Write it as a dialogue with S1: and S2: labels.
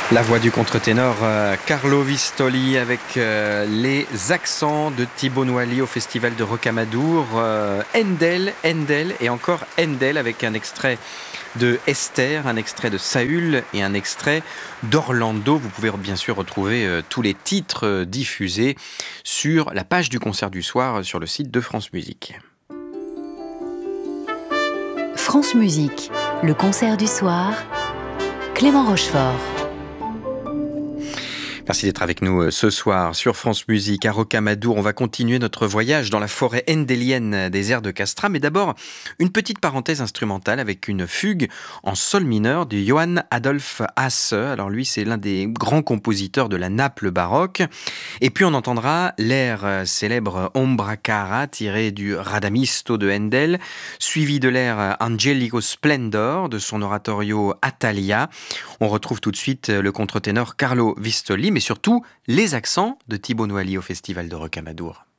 S1: La voix du contre-ténor Carlo Vistoli avec les accents de Thibaut Noilly au Festival de Rocamadour. Handel et encore Handel avec un extrait de Esther, un extrait de Saül et un extrait d'Orlando. Vous pouvez bien sûr retrouver tous les titres diffusés sur la page du concert du soir sur le site de France Musique.
S2: France Musique, le concert du soir, Clément Rochefort.
S1: Merci d'être avec nous ce soir sur France Musique à Rocamadour. On va continuer notre voyage dans la forêt handélienne des airs de Castrat. Mais d'abord, une petite parenthèse instrumentale avec une fugue en sol mineur de Johann Adolph Hasse. Alors lui, c'est l'un des grands compositeurs de la Naples baroque. Et puis on entendra l'air célèbre Ombra Cara tiré du Radamisto de Handel, suivi de l'air Angelico Splendor de son oratorio Atalia. On retrouve tout de suite le contre-ténor Carlo Vistoli, mais surtout les accents de Thibaut Noilly au Festival de Rocamadour.